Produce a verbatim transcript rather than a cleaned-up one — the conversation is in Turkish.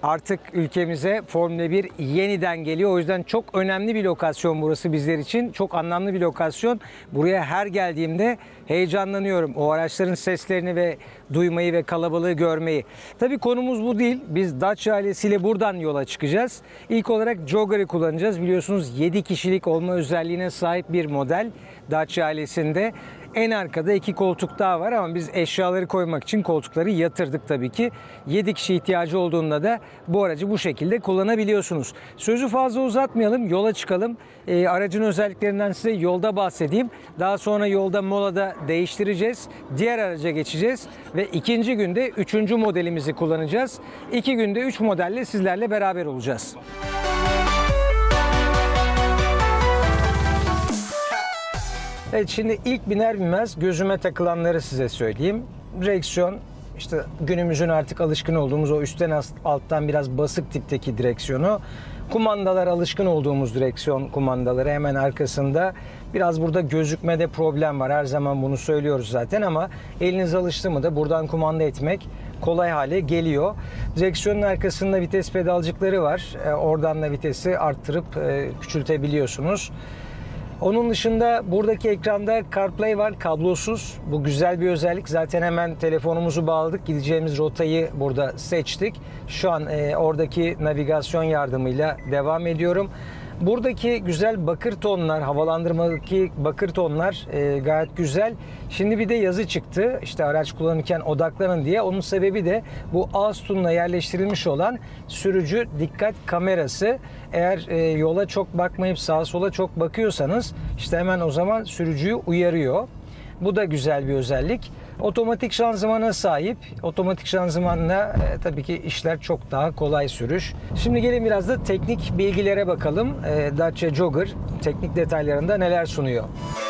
Artık ülkemize Formula bir yeniden geliyor. O yüzden çok önemli bir lokasyon burası bizler için. Çok anlamlı bir lokasyon. Buraya her geldiğimde heyecanlanıyorum. O araçların seslerini ve duymayı ve kalabalığı görmeyi. Tabii konumuz bu değil. Biz Dacia ailesiyle buradan yola çıkacağız. İlk olarak Jogger'ı kullanacağız. Biliyorsunuz yedi kişilik olma özelliğine sahip bir model Dacia ailesinde. En arkada iki koltuk daha var ama biz eşyaları koymak için koltukları yatırdık tabii ki. yedi kişi ihtiyacı olduğunda da bu aracı bu şekilde kullanabiliyorsunuz. Sözü fazla uzatmayalım, yola çıkalım. E, aracın özelliklerinden size yolda bahsedeyim. Daha sonra yolda molada değiştireceğiz. Diğer araca geçeceğiz ve ikinci günde üçüncü modelimizi kullanacağız. İki günde üç modelle sizlerle beraber olacağız. Evet, şimdi ilk biner binmez gözüme takılanları size söyleyeyim. Direksiyon, işte günümüzün artık alışkın olduğumuz o üstten alttan biraz basık tipteki direksiyonu. Kumandalar alışkın olduğumuz direksiyon kumandaları hemen arkasında. Biraz burada gözükmede problem var. Her zaman bunu söylüyoruz zaten ama eliniz alıştı mı da buradan kumanda etmek kolay hale geliyor. Direksiyonun arkasında vites pedalcıkları var. Oradan da vitesi arttırıp küçültebiliyorsunuz. Onun dışında buradaki ekranda CarPlay var, kablosuz. Bu güzel bir özellik. Zaten hemen telefonumuzu bağladık. Gideceğimiz rotayı burada seçtik. Şu an e, oradaki navigasyon yardımıyla devam ediyorum. Buradaki güzel bakır tonlar, havalandırmadaki bakır tonlar e, gayet güzel. Şimdi bir de yazı çıktı. İşte araç kullanırken odaklanın diye. Onun sebebi de bu A sütununa yerleştirilmiş olan sürücü dikkat kamerası. Eğer e, yola çok bakmayıp sağa sola çok bakıyorsanız işte hemen o zaman sürücüyü uyarıyor. Bu da güzel bir özellik. Otomatik şanzımana sahip. Otomatik şanzımanla e, tabii ki işler çok daha kolay sürüş. Şimdi gelin biraz da teknik bilgilere bakalım. E, Dacia Jogger teknik detaylarında neler sunuyor?